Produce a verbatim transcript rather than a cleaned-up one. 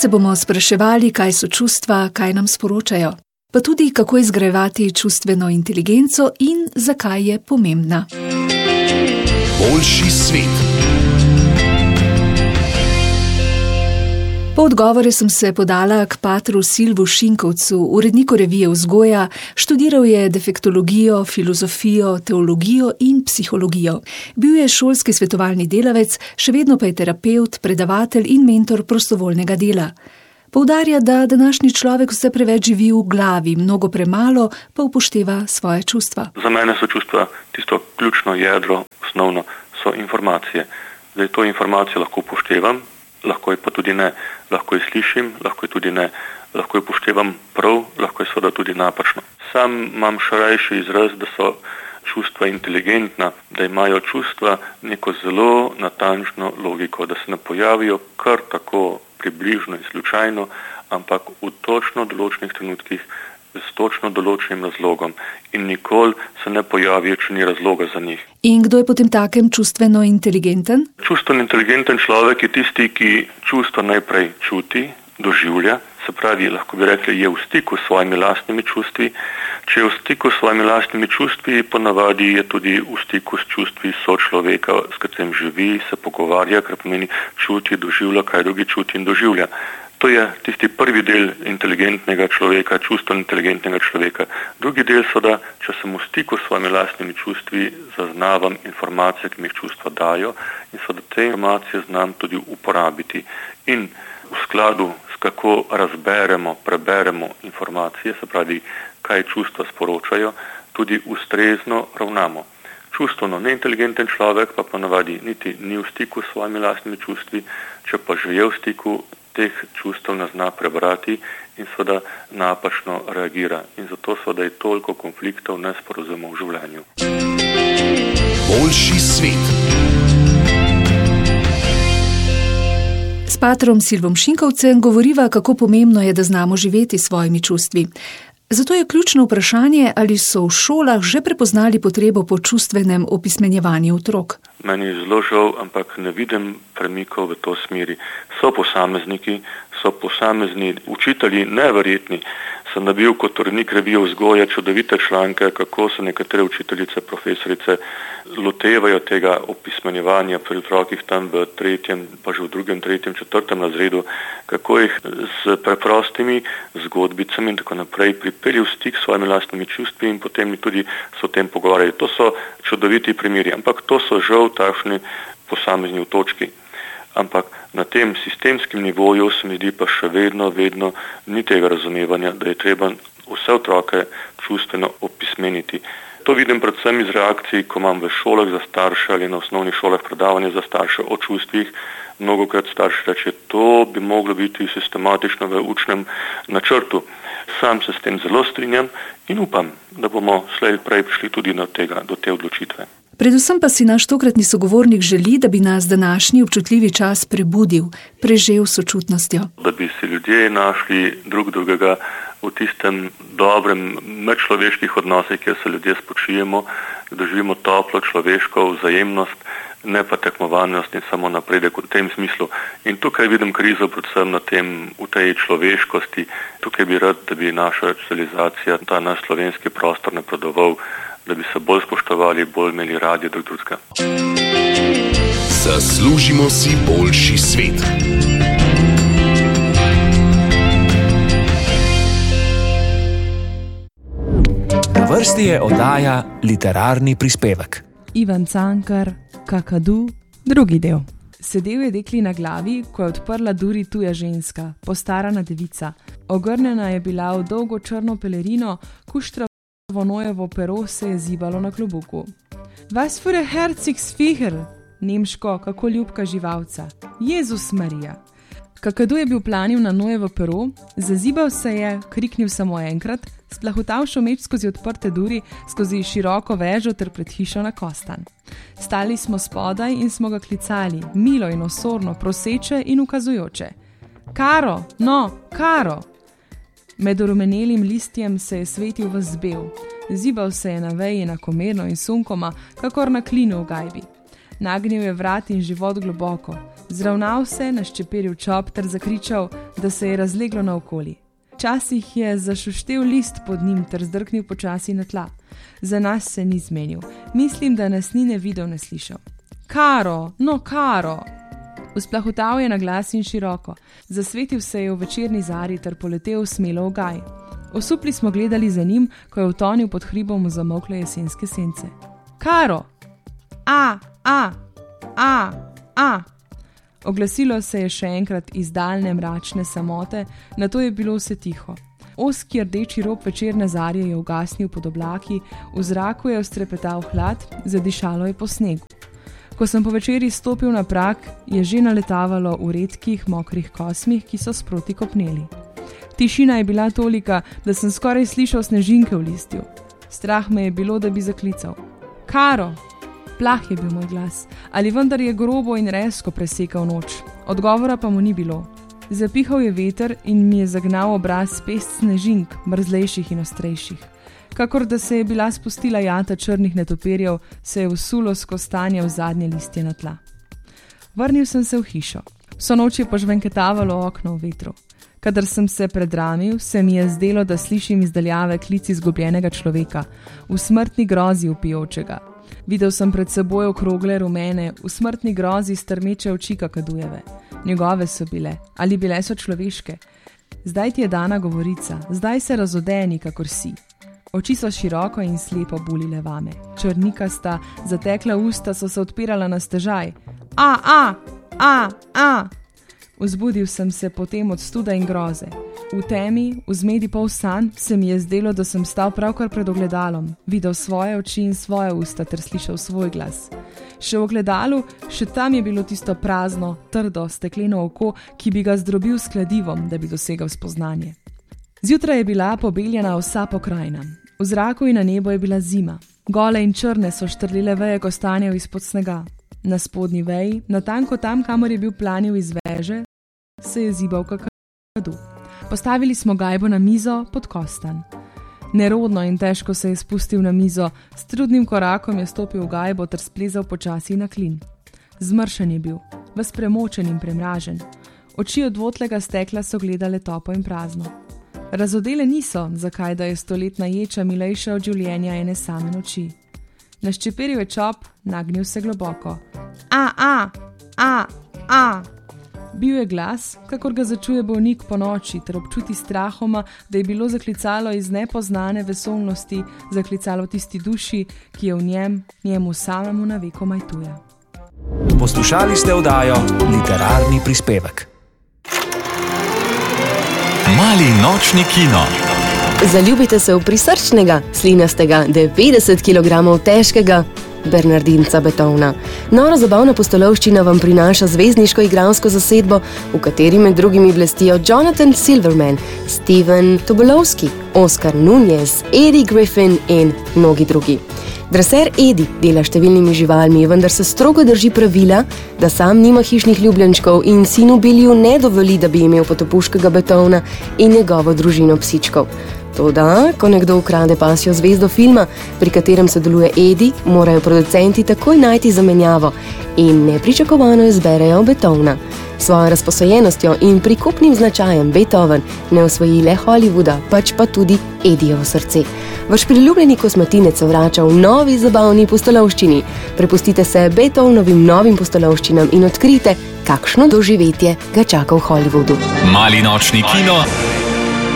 se bomo spraševali, kaj so čustva, kaj nam sporočajo, pa tudi kako izgrajevati čustveno inteligenco in zakaj je pomembna. Boljši svet. Po odgovore sem se podala k patru Silvu Šinkovcu, uredniku revije Vzgoja. Študiral je defektologijo, filozofijo, teologijo in psihologijo. Bil je šolski svetovalni delavec, še vedno pa je terapevt, predavatelj in mentor prostovoljnega dela. Poudarja, da današnji človek vse preveč živi v glavi, mnogo premalo pa upošteva svoje čustva. Za mene so čustva tisto ključno jedro, osnovno so informacije. Zdaj to informacijo lahko upoštevam, lahko je pa tudi ne, lahko je slišim, lahko je tudi ne, lahko je upoštevam prav, lahko je seveda tudi napačno. Sam imam širši izraz, da so čustva inteligentna, da imajo čustva neko zelo natančno logiko, da se ne pojavijo kar tako približno in slučajno, ampak v točno določenih trenutkih s točno določenim razlogom in nikoli se ne pojavijo, če ni razloga za njih. In kdo je potem takem čustveno inteligenten? Čustveno inteligenten človek je tisti, ki čustva najprej čuti, doživlja, se pravi, lahko bi rekli, je v stiku s svojimi lastnimi čustvi. Če je v stiku s svojimi lastnimi čustvi, ponavadi je tudi v stiku s čustvi sočloveka, s katerim živi, se pogovarja, kar pomeni čuti, doživlja, kaj drugi čuti in doživlja. To je tisti prvi del inteligentnega človeka, čustveno inteligentnega človeka. Drugi del so, da če sem v stiku s svojimi lastnimi čustvi, zaznavam informacije, ki mi jih čustva dajo in so, da te informacije znam tudi uporabiti. In v skladu s kako razberemo, preberemo informacije, se pravi, kaj čustva sporočajo, tudi ustrezno ravnamo. Čustveno neinteligenten človek pa ponavadi niti ni v stiku s svojimi lastnimi čustvi, če pa že je v stiku, teh čustev ne zna prebrati in seveda napačno reagira. In zato seveda je toliko konfliktov, nesporazumov v življenju. Boljši svet. S patrom Silvom Šinkovcem govoriva, kako pomembno je, da znamo živeti s svojimi čustvi. Zato je ključno vprašanje, ali so v šolah že prepoznali potrebo po čustvenem opismenjevanju otrok. Meni je zelo žal, ampak ne vidim premikov v to smeri. So posamezniki, so posamezni učitelji neverjetni. Sem nabil kot urednik revije Vzgoja čudovite članke, kako se nekatere učiteljice, profesorice lotevajo tega opismenjevanja pri otrokih tam v tretjem, pa že v drugem, tretjem, četrtem razredu, kako jih z preprostimi zgodbicami in tako naprej pripelje v stik s svojimi lastnimi čustvi in potem tudi so o tem pogovarjali. To so čudoviti primeri, ampak to so žal takšni posamezni otočki. Ampak na tem sistemskem nivoju se mi zdi pa še vedno, vedno ni tega razumevanja, da je treba vse otroke čustveno opismeniti. To vidim predvsem iz reakcij, ko imam v šolah za starše ali na osnovnih šolah predavanje za starše o čustvih. Mnogokrat starši reče, to bi moglo biti sistematično v učnem načrtu. Sam se s tem zelo strinjam in upam, da bomo slej prej prišli tudi do tega, do te odločitve. Predvsem pa si naš tokratni sogovornik želi, da bi nas današnji občutljivi čas prebudil, prežel s sočutnostjo. Da bi si ljudje našli drug drugega v tistem dobrem medčloveških odnosih, kjer se ljudje spočijemo, da živimo toplo človeško vzajemnost, ne pa tekmovanjost in samo napredek v tem smislu. In tukaj vidim krizo predvsem na tem, v tej človeškosti. Tukaj bi rad, da bi naša civilizacija, ta naš slovenski prostor napredoval, da bi se bolj spoštovali, bolj imeli radi drug drugega. Zaslužimo si boljši svet. Na vrsti je oddaja Literarni prispevek. Ivan Cankar, Kakadu, drugi del. Sedel je dekli na glavi, ko je odprla duri tuja ženska, postarana devica. Ogrnjena je bila v dolgo črno pelerino, kuštra Nojevo pero se je zibalo na klobuku. Was für ein herziges Viecherl, nemško, kako ljubka živalca. Jezus Marija. Kakadu je bil planil na Nojevo pero, zazibal se je, kriknil samo enkrat, splahotal šumeč skozi odprte duri, skozi široko vežo ter pred hišo na Kostan. Stali smo spodaj in smo ga klicali, milo in osorno, proseče in ukazujoče. Karo, no, Karo! Med orumenelim listjem se je svetil ves bel. Zibal se je na veji enakomerno in sunkoma, kakor na klinu v gajbi. Nagnil je vrat in život globoko. Zravnal se, naščeperil čop ter zakričal, da se je razleglo naokoli. Včasih je zašuštel list pod njim ter zdrknil počasi na tla. Za nas se ni zmenil. Mislim, da nas ni ne videl, ne slišal. Karo, no Karo! Usplahotal je na glas in široko. Zasvetil se je v večerni zari ter poletel smelo v gaj. Osupli smo gledali za njim, ko je utonil pod hribom v zamolkle jesenske sence. Karo! A, a, a, a! Oglasilo se je še enkrat iz daljne mračne samote, nato je bilo vse tiho. Ozki rdeči rob večerne zarje je ugasnil pod oblaki, v zraku je ostrepetal hlad, zadišalo je po snegu. Ko sem po večeri stopil na prag, je že naletavalo v redkih, mokrih kosmih, ki so sproti kopneli. Tišina je bila tolika, da sem skoraj slišal snežinke v listju. Strah me je bilo, da bi zaklical. Karo! Plah je bil moj glas, ali vendar je grobo in rezko presekal noč. Odgovora pa mu ni bilo. Zapihal je veter in mi je zagnal obraz pest snežink, mrzlejših in ostrejših. Kakor da se je bila spustila jata črnih netopirjev, se je vsulo skozi stanje v zadnje listje na tla. Vrnil sem se v hišo. Vso noč je požvenketavalo okno v vetru. Kadar sem se predramil, se mi je zdelo, da slišim izdaljave klic izgubljenega človeka, v smrtni grozi vpijočega. Videl sem pred seboj okrogle rumene, v smrtni grozi strmeče oči Kakadujeve. Njegove so bile, ali bile so človeške. Zdaj ti je dana govorica, zdaj se razodeni, kakor si. Oči so široko in slepo bulile vame. Črnikasta, zatekla usta so se odpirala na stežaj. A, a, a, a! Vzbudil sem se potem od studa in groze. V temi, v zmedi pol san, se mi je zdelo, da sem stal pravkar pred ogledalom, videl svoje oči in svoje usta ter slišal svoj glas. Še v ogledalu, še tam je bilo tisto prazno, trdo, stekleno oko, ki bi ga zdrobil s kladivom, da bi dosegal spoznanje. Zjutraj je bila pobeljena vsa pokrajina. V zraku in na nebu je bila zima. Gole in črne so štrlile veje kostanjev izpod snega. Na spodnji veji, natanko tam, kamor je bil planil iz veže, se je zibal Kakadu. Postavili smo gajbo na mizo pod kostan. Nerodno in težko se je spustil na mizo, s trudnim korakom je stopil v gajbo ter splezal počasi na klin. Zmršen je bil, ves premočen in premražen. Oči od votlega stekla so gledale topo in prazno. Razodele niso, zakaj da je stoletna ječa milejša od življenja ene same noči. Naščeperil je čop, nagnil se globoko. A, a, a, a! Bil je glas, kakor ga začuje bolnik po noči, ter občuti strahoma, da je bilo zaklicalo iz nepoznane vesolnosti, zaklicalo tisti duši, ki je v njem, njemu samemu na vekomaj tuja. Poslušali ste oddajo Literarni prispevek. Mali nočni kino. Zaljubite se v prisrčnega, slinastega, devetdeset kilogramov težkega Bernardinca Beethovna. Nora zabavna pustolovščina vam prinaša zvezdniško igralsko zasedbo, v kateri med drugimi blestijo Jonathan Silverman, Steven Tobolowsky, Oscar Nunez, Eddie Griffin in mnogi drugi. Dreser Eddie dela številnimi živalmi, vendar se strogo drži pravila, da sam nima hišnih ljubljenčkov in sinu Billiju ne dovoli, da bi imel potopuškega Beethovna in njegovo družino psičkov. Toda, ko nekdo ukrade pasjo zvezdo filma, pri katerem sodeluje Eddie, morajo producenti takoj najti zamenjavo in nepričakovano izberejo Beethovna. Svojo razposajenostjo in prikupnim značajem Beethoven ne osvoji le Hollywooda, pač pa tudi Eddiejevo srce. Vaš priljubljeni kosmatinec se vrača v novi zabavni pustolovščini. Prepustite se Beethovenovim novim pustolovščinam in odkrite, kakšno doživetje ga čaka v Hollywoodu. Mali nočni kino.